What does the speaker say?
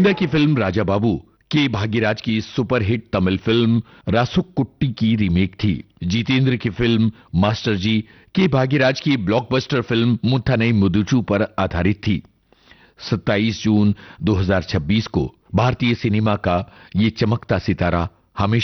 गोविंदा की फिल्म राजा बाबू के भाग्यराज की सुपरहिट तमिल फिल्म रासुकुट्टी की रीमेक थी। जितेंद्र की फिल्म मास्टर जी के भाग्यराज की ब्लॉकबस्टर फिल्म मुथानई मुदुचू पर आधारित थी। 27 जून 2026 को भारतीय सिनेमा का ये चमकता सितारा हमेशा